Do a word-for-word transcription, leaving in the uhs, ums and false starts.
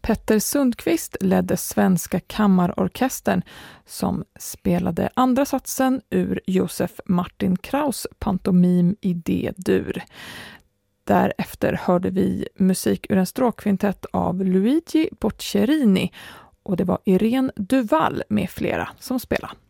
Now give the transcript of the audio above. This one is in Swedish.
Petter Sundqvist ledde Svenska kammarorkestern som spelade andra satsen ur Josef Martin Kraus pantomim i D-dur. Därefter hörde vi musik ur en stråkkvintett av Luigi Boccherini och det var Irene Duval med flera som spelade.